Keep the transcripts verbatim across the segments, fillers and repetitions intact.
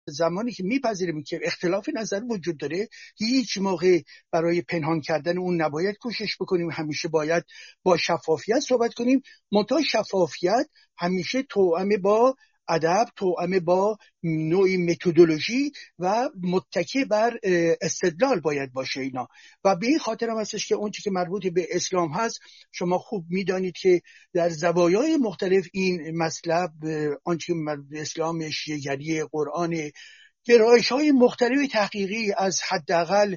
زمانی که میپذیریم که اختلاف نظر وجود داره، هیچ موقع برای پنهان کردن اون نباید کوشش بکنیم، همیشه باید با شفافیت صحبت کنیم. منتها شفافیت همیشه توأم با ادب، توأم با نوعی متدولوژی و متکی بر استدلال باید باشه اینا. و به این خاطر هم هستش که اون چیزی که مربوط به اسلام هست، شما خوب میدانید که در زوایای مختلف این مطلب، آنچه مربوط به اسلام، شیعه‌گری، قرآن، گرایش‌های مختلف تحقیقی از حداقل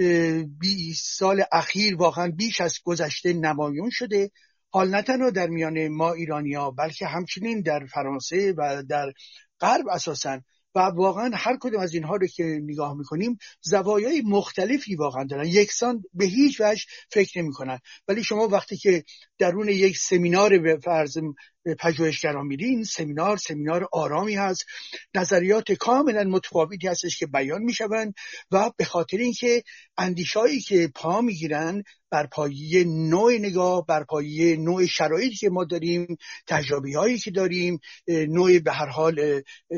بیست سال اخیر واقعا بیش از گذشته نمایان شده. حال نه تنها در میان ما ایرانی‌ها، بلکه همچنین در فرانسه و در غرب اساساً. و واقعا هر کدوم از اینها رو که نگاه میکنیم زوایای مختلفی واقعا دارن، یکسان به هیچ وجه فکر نمیکنن. ولی شما وقتی که درون یک سمینار به فرض پژوهشگران میرین، سمینار سمینار آرامی هست، نظریات کاملا متفاوتی هستش که بیان میشوند و به خاطر اینکه اندیشایی که پا میگیرن بر پایه نوع نگاه، بر پایه نوع شرایطی که ما داریم، تجربی‌هایی که داریم، نوع به هر حال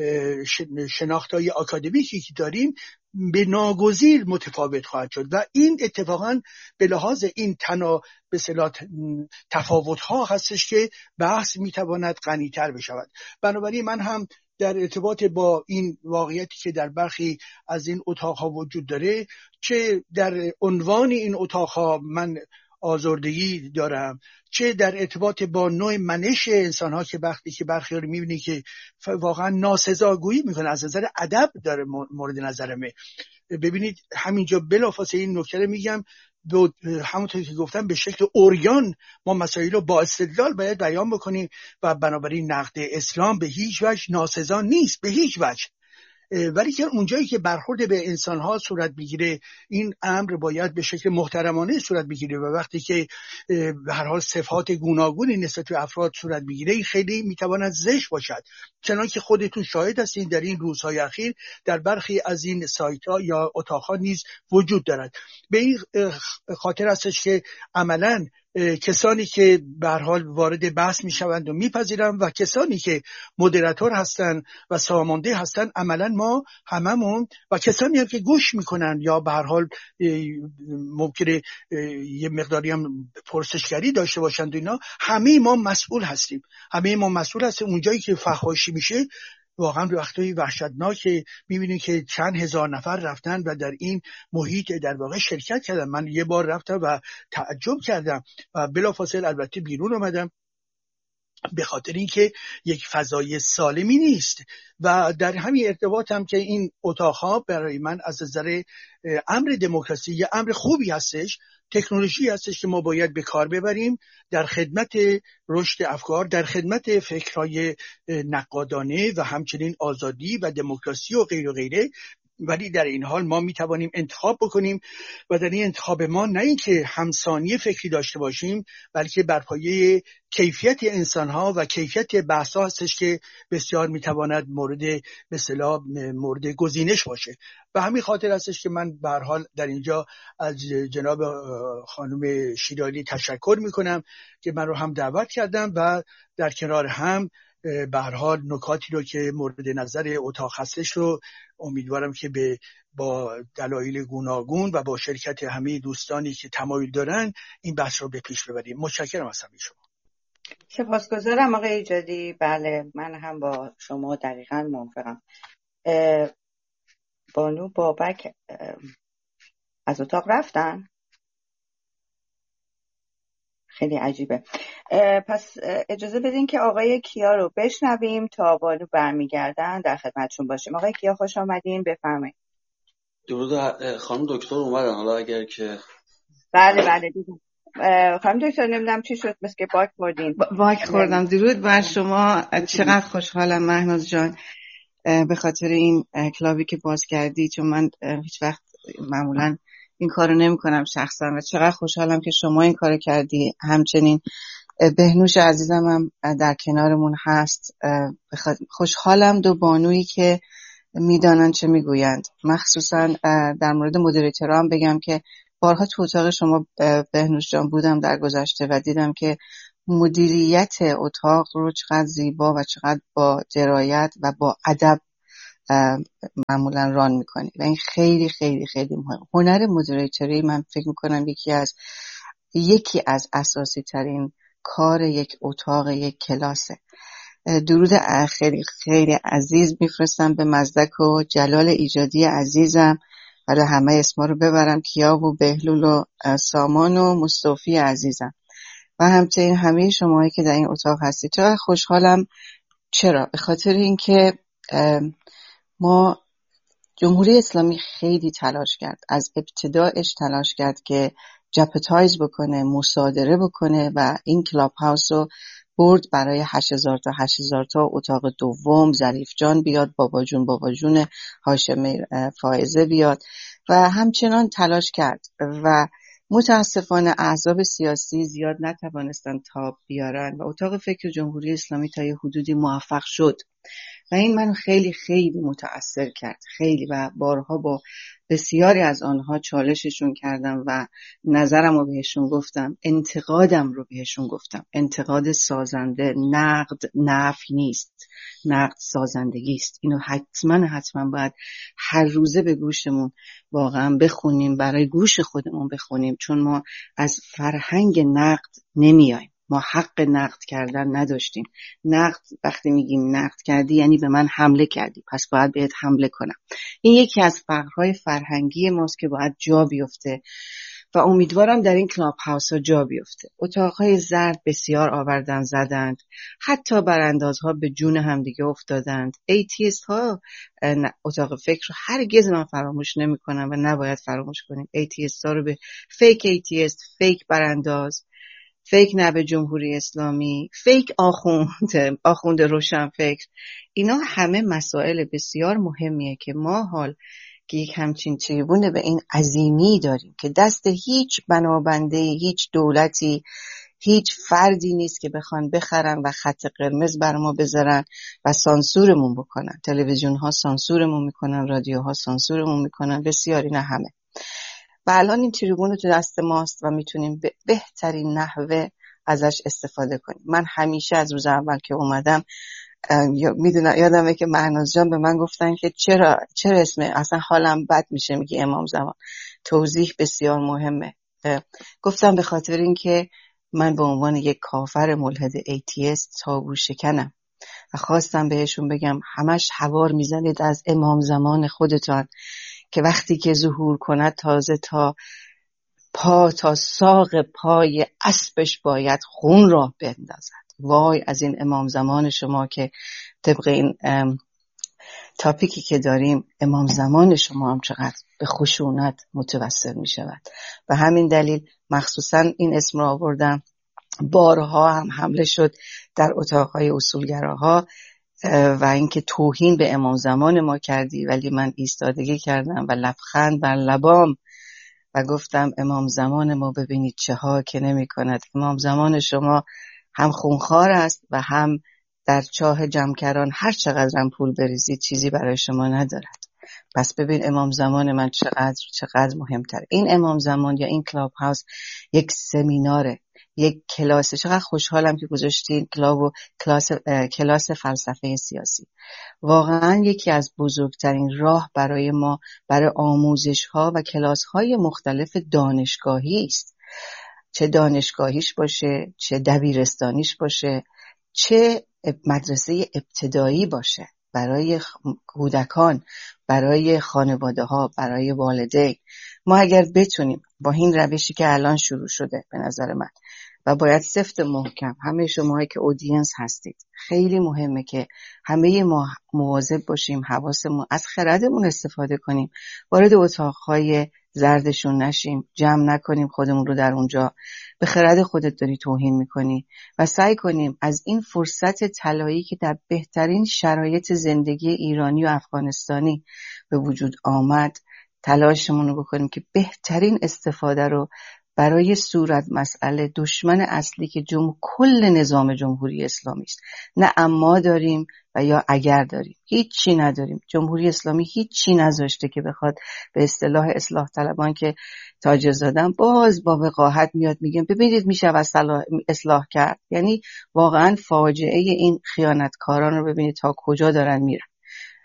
شناخت‌های آکادمیکی که داریم، به ناگزیر متفاوت خواهد شد. و این اتفاقا به لحاظ این تنا به اصطلاح تفاوت‌ها هستش که بحث میتواند غنی‌تر بشود. بنابراین من هم در ارتباط با این واقعیتی که در برخی از این اتاق‌ها وجود داره، چه در عنوان این اتاق‌ها من آزردگی دارم، چه در ارتباط با نوع منش انسان‌ها که وقتی که برخی رو می‌بینی که واقعا ناسزاگویی میکنه از نظر ادب داره مورد نظرمه. ببینید همینجا بلافاصله این نکته میگم، همونطور که گفتم به شکل اوریان ما مسائل رو با استدلال باید بیان بکنیم و بنابراین نقد اسلام به هیچ وجه ناسزا نیست، به هیچ وجه. ولی که اونجایی که برخورد به انسان‌ها صورت بگیره، این امر باید به شکل محترمانه صورت بگیره و وقتی که به هر حال صفات گوناگونی نسبت به افراد صورت بگیره، این خیلی میتواند زشت باشد. چنانکه خودتون شاهد هستین در این روزهای اخیر در برخی از این سایت‌ها یا اتاق‌ها نیز وجود دارد. به این خاطر هستش که عملاً کسانی که به هر حال وارد بحث میشوند و میپذیرند و کسانی که مدیراتور هستند و سامانده هستند، عملا ما هممون و کسانی هم که گوش میکنن یا به هر حال ممکنه یه مقداری هم پرسشگری داشته باشند، اینا همه ما مسئول هستیم. همه ما مسئول هستیم. اونجایی که فحاشی میشه واقعا وقتی وحشتناک میبینیم که چند هزار نفر رفتن و در این محیط در واقع شرکت کردن. من یه بار رفتم و تعجب کردم و بلافاصله البته بیرون اومدم، به خاطر اینکه یک فضای سالمی نیست. و در همین ارتباط هم که این اتاقها برای من از نظر امر دموکراسی یه امر خوبی هستش، تکنولوژی هستش که ما باید به کار ببریم در خدمت رشد افکار، در خدمت فکرهای نقادانه و همچنین آزادی و دموکراسی و غیر و غیره. ولی در این حال ما میتوانیم انتخاب بکنیم و در این انتخاب ما نه اینکه همسانی فکری داشته باشیم، بلکه بر پایه کیفیت انسان‌ها و کیفیت بحث‌ها هستش که بسیار میتواند مورد به اصطلاح مورد گزینش باشه. و همین خاطر هستش که من به هر حال در اینجا از جناب خانم شیرالی تشکر میکنم که من رو هم دعوت کردم و در کنار هم به هر حال نکاتی رو که مورد نظر اتاق هستش رو امیدوارم که به با دلایل گوناگون و با شرکت همه دوستانی که تمایل دارن این بحث رو به پیش ببریم. متشکرم از همه شما. سپاسگزارم آقای ایجادی. بله من هم با شما دقیقاً موافقم. بانو بابک از اتاق رفتن؟ خیلی عجیبه. پس اجازه بدین که آقای کیا رو بشنویم تا بانو برمیگردن در خدمتشون باشیم. آقای کیا خوش آمدین، بفرمایید. درود خانم دکتر اومدن، حالا اگر که بله بله دیدم. خانم دکتر نمیدونم چی شد، مثل که باک خوردین. باک خوردم. درود بر شما. چقدر خوشحالم مهناز جان به خاطر این کلابی که باز کردی، چون من هیچ وقت معمولاً این کارو نمی‌کنم شخصا و چقدر خوشحالم که شما این کارو کردی. همچنین بهنوش عزیزم هم در کنارمون هست. خوشحالم دو بانویی که میدانن چه میگویند. مخصوصا در مورد مدیریتورها هم بگم که بارها تو اتاق شما بهنوش جان بودم در گذشته و دیدم که مدیریت اتاق رو چقدر زیبا و چقدر با درایت و با ادب معمولا ران میکنی و این خیلی خیلی خیلی مهم. هنر مدیریتوری من فکر میکنم یکی از یکی از اساسی ترین کار یک اتاق یک کلاسه. درود خیلی خیلی عزیز میفرستم به مزدک و جلال ایجادی عزیزم، حالا همه اسما رو ببرم، کیا و بهلول و سامان و مصطفی عزیزم و همچنین همه شماهایی که در این اتاق هستید. چقدر خوشحالم. چرا؟ به خاطر اینکه ما جمهوری اسلامی خیلی تلاش کرد، از ابتدایش تلاش کرد که جپتایز بکنه، مصادره بکنه و این کلاب هاوس رو برد برای هشت هزار تا هشت هزار تا اتاق دوم، ظریف جان بیاد، بابا جون بابا جون، هاشمی فائزه بیاد و همچنان تلاش کرد و متاسفانه احزاب سیاسی زیاد نتوانستن تاب بیارن و اتاق فکر جمهوری اسلامی تا یه حدودی موفق شد و این منو خیلی خیلی متأثر کرد، خیلی، و بارها با بسیاری از آنها چالششون کردم و نظرم رو بهشون گفتم، انتقادم رو بهشون گفتم. انتقاد سازنده، نقد نفی نیست، نقد سازندگی است. اینو حتما حتما باید هر روزه به گوشمون واقعا بخونیم، برای گوش خودمون بخونیم، چون ما از فرهنگ نقد نمیایم. ما حق نقد کردن نداشتیم. نقد، وقتی میگیم نقد کردی یعنی به من حمله کردی، پس باید بهت حمله کنم. این یکی از فقرهای فرهنگی ماست که باید جا بیفته و امیدوارم در این کلاب هاوس ها جا بیفته. اتاقهای زرد بسیار آوردن زدند، حتی براندازها به جون همدیگه افتادند. ایتیست ها اتاق فکر رو هرگز من فراموش نمی کنم و نباید فراموش کنیم. ایتیست ها رو به فیک ایتیست، فیک برانداز، فیک نبه جمهوری اسلامی، فیک آخوند، آخوند روشن فکر، اینا همه مسائل بسیار مهمیه که ما حال که یک همچین تریبون به این عظیمی داریم که دست هیچ بنابنده، هیچ دولتی، هیچ فردی نیست که بخوان بخرن و خط قرمز بر ما بذارن و سانسورمون بکنن. تلویزیون ها سانسورمون میکنن، رادیو ها سانسورمون میکنن، بسیاری، نه همه. و الان این تریبون رو تو دست ماست و میتونیم به بهترین نحوه ازش استفاده کنیم. من همیشه از روز اول که اومدم میدونم، یادمه که مهناز جان به من گفتن که چرا چرا اسم اصلا حالم بد میشه میگی امام زمان. توضیح بسیار مهمه. گفتم به خاطر اینکه من به عنوان یک کافر ملحد ایتیست تابو شکنم و خواستم بهشون بگم همش حوار میزنید از امام زمان خودتان که وقتی که ظهور کند تازه تا پا تا ساق پای اسبش باید خون راه بندازد. وای از این امام زمان شما که طبق این تاپیکی که داریم، امام زمان شما هم چقدر به خشونت متوسل می شود. و همین دلیل مخصوصا این اسم را آوردم. بارها هم حمله شد در اتاقهای اصولگراها و اینکه توهین به امام زمان ما کردی، ولی من ایستادگی کردم و لبخند بر لبام و گفتم امام زمان ما ببینید چه ها که نمی کند. امام زمان شما هم خونخوار است و هم در چاه جمکران هر چقدر هم پول بریزید چیزی برای شما ندارد. پس ببین امام زمان من چقدر چقدر مهمتر. این امام زمان یا این کلاب هاوس یک سمیناره، یک کلاسه. چقدر خوشحالم که گذاشتین کلاب و کلاس کلاس فلسفه سیاسی. واقعا یکی از بزرگترین راه برای ما برای آموزش ها و کلاس های مختلف دانشگاهی است. چه دانشگاهیش باشه، چه دبیرستانیش باشه، چه مدرسه ابتدایی باشه، برای کودکان، برای خانواده ها، برای والدین. ما اگر بتونیم با این روشی که الان شروع شده به نظر من و باید سفت محکم، همه شماهایی که اودینس هستید خیلی مهمه که همه ما مواظب باشیم، حواسمون از خردمون استفاده کنیم، وارد اتاقهای زردشون نشیم، جمع نکنیم خودمون رو در اونجا. به خرد خودت داری توهین میکنی و سعی کنیم از این فرصت طلایی که در بهترین شرایط زندگی ایرانی و افغانستانی به وجود آمد تلاشمون رو بکنیم که بهترین استفاده رو برای صورت مسئله دشمن اصلی که جم... کل نظام جمهوری اسلامی است. نه اما داریم و یا اگر داریم، هیچی نداریم. جمهوری اسلامی هیچی نذاشته که بخواد به اصطلاح اصلاح طلبان که تاج زادن باز با وقاحت میاد میگن ببینید میشه اصلاح کرد. یعنی واقعا فاجعه این خیانتکاران رو ببینید تا کجا دارن میرن.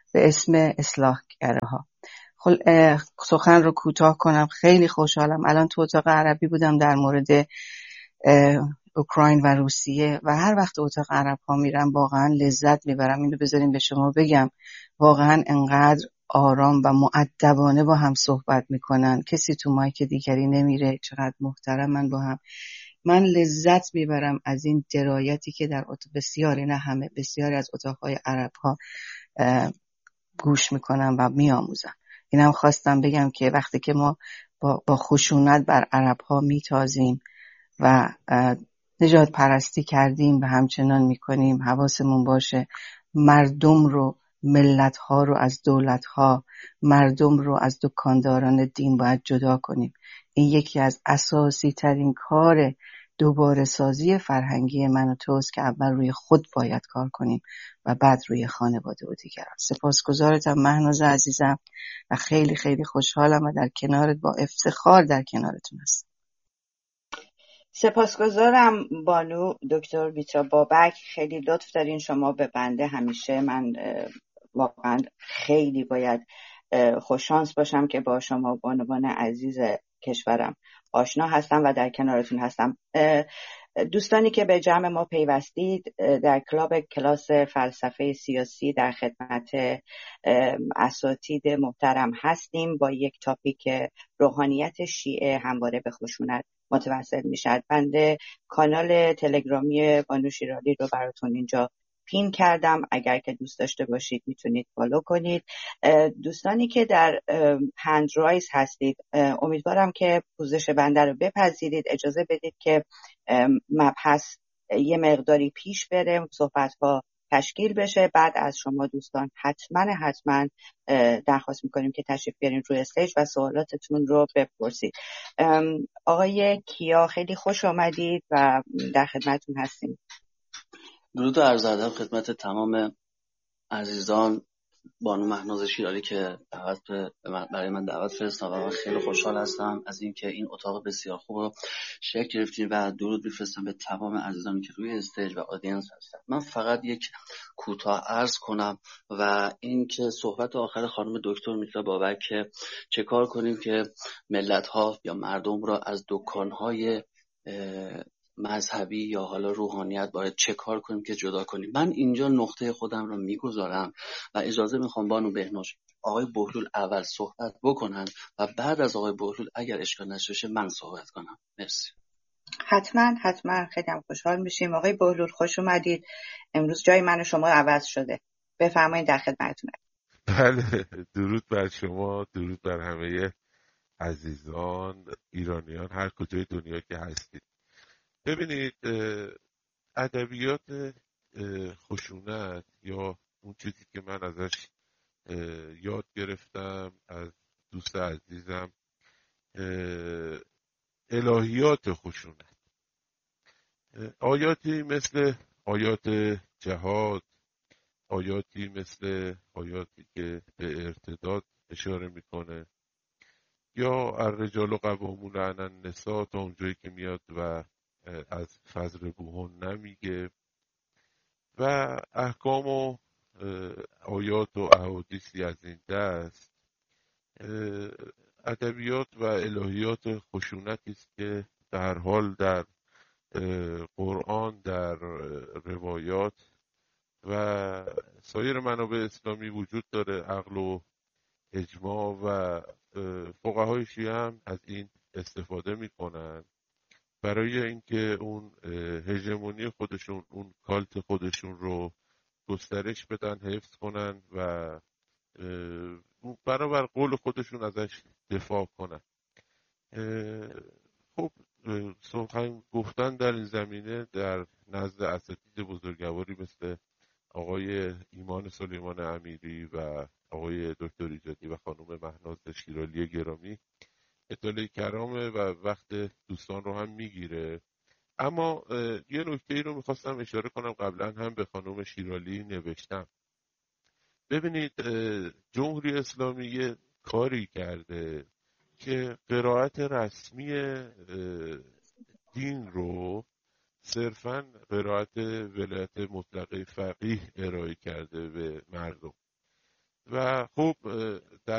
به اسم اصلاحگره ها. سخن رو کوتاه کنم، خیلی خوشحالم. الان تو اتاق عربی بودم در مورد اوکراین و روسیه و هر وقت اتاق عرب ها میرم واقعا لذت میبرم. اینو بذاریم به شما بگم، واقعا انقدر آرام و مؤدبانه با هم صحبت میکنن، کسی تو مایک دیگری نمیره، چقدر محترمن با هم. من لذت میبرم از این درایتی که در اتاق بسیاری، نه همه، بسیاری از اتاقهای عرب ها گوش میکنم و میآموزم. اینم خواستم بگم که وقتی که ما با, با خشونت بر عرب ها میتازیم و نجات پرستی کردیم و همچنان میکنیم، حواسمون باشه مردم رو، ملت ها رو از دولت ها، مردم رو از دکانداران دین باید جدا کنیم. این یکی از اساسی ترین کار دوباره سازی فرهنگی من و توست که اول روی خود باید کار کنیم و بعد روی خانواده و دیگران. سپاسگزارتم مهناز عزیزم و خیلی خیلی خوشحالم و در کنارت با افتخار در کنارتون هستم. سپاسگزارم بانو دکتر ویترا بابک، خیلی لطف دارین شما به بنده. همیشه من واقعا خیلی باید خوششانس باشم که با شما بانوان عزیز کشورم آشنا هستم و در کنارتون هستم. دوستانی که به جمع ما پیوستید، در کلاب کلاس فلسفه سیاسی در خدمت اساتید محترم هستیم با یک تاپیک روحانیت شیعه همواره به خشونت متوسل میشد. بنده کانال تلگرامی بانو شیرالی رو براتون اینجا پین کردم، اگر که دوست داشته باشید میتونید فالو کنید. دوستانی که در هند رایز هستید، امیدوارم که پوزش بنده رو بپذیرید، اجازه بدید که مبحث یه مقداری پیش بره، صحبت ها تشکیل بشه. بعد از شما دوستان حتما حتما درخواست میکنیم که تشریف بیارین روی استیج و سوالاتتون رو بپرسید. آقای کیا خیلی خوش آمدید و در خدمتتون هستیم. درود و عرض ادب خدمت تمام عزیزان. بانو مهناز شیرالی که دعوت برای من دعوت فرستادن و خیلی خوشحال هستم از اینکه این اتاق بسیار خوب رو شکل گرفتین و درود میفرستم به تمام عزیزانی که روی استیج و آدینس هستن. من فقط یک کوتاه عرض کنم و اینکه صحبت آخر خانم دکتر میترا بابک که چه کار کنیم که ملت ها یا مردم را از دکان های مذهبی یا حالا روحانیت باید چه کار کنیم که جدا کنیم. من اینجا نقطه خودم رو میگذارم و اجازه میخوام بانو بهنوش آقای بهلول اول صحبت بکنن و بعد از آقای بهلول اگر اشکال نشه من صحبت کنم. مرسی. حتما حتما خیلی هم خوشحال میشیم. آقای بهلول خوش اومدید. امروز جای من و شما عوض شده. بفرمایید در خدمتتونم. بله، درود بر شما، درود بر همه عزیزان ایرانیان هر کجای دنیا که هستید. ببینید، ادبیات خشونت یا اون چیزی که من ازش یاد گرفتم از دوست عزیزم، الهیات خشونت، آیاتی مثل آیات جهاد، آیاتی مثل آیاتی که به ارتداد اشاره میکنه، یا الرجال قوامون علی النساء تا اونجایی که میاد و از فضل بوهن نمیگه، و احکام و آیات و احادیثی از این دست. ادبیات و الهیات خشونتی است که در حال در قرآن، در روایات و سایر منابع اسلامی وجود داره. عقل و اجماع و فقهای شیعه هم از این استفاده میکنن برای اینکه اون هژمونی خودشون، اون کالت خودشون رو گسترش بدن، حفظ کنن و برابر قول خودشون ازش دفاع کنن. خب سخن گفتن در این زمینه در نزد اساتید بزرگواری مثل آقای ایمان سلیمان امیری و آقای دکتر ایجادی و خانم مهناز شیرالی گرامی اطلاع کرامه و وقت دوستان رو هم میگیره. اما یه نکته ای رو میخواستم اشاره کنم، قبلا هم به خانم شیرالی نوشتم. ببینید، جمهوری اسلامی یه کاری کرده که قرائت رسمی دین رو صرفاً قرائت ولایت مطلقه فقیه ارائه کرده به مردم و خب در